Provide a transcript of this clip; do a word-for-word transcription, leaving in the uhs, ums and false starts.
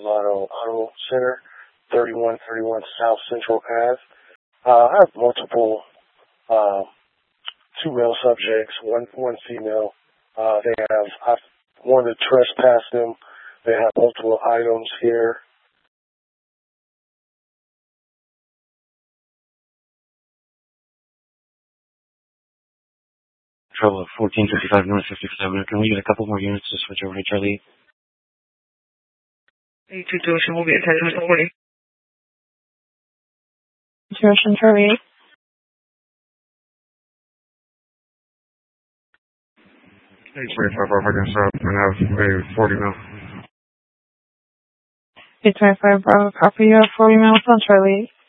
Delano Auto Center, thirty-one thirty-one South Central Ave. Uh, I have multiple, uh, two male subjects, one one female. Uh, they have, I've wanted to trespass them. They have multiple items here. Control of fourteen fifty-five North fifty-seven. Can we get a couple more units to switch over to Charlie? eight two two Ocean will be attached to forty. Ocean Charlie. eight twenty-five, if I can stop and have a forty mil. eight twenty-five Bravo, copy. You have forty miles on Charlie.